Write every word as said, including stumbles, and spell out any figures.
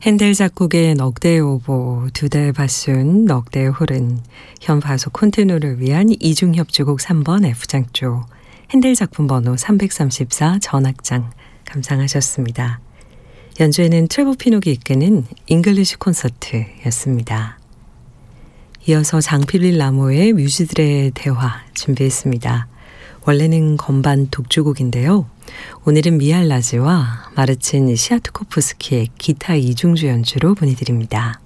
핸델 작곡의 넉대의 오보, 두대의 바순, 넉대의 홀은 현 바소 콘티누를 위한 이중협주곡 삼 번 F장조, 핸델 작품 번호 삼백삼십사 전악장 감상하셨습니다. 연주에는 트레버 피녹이 이끄는 잉글리시 콘서트였습니다. 이어서 장필릴 라모의 뮤즈들의 대화 준비했습니다. 원래는 건반 독주곡인데요. 오늘은 미할라즈와 마르친 시아트코프스키의 기타 이중주 연주로 보내드립니다.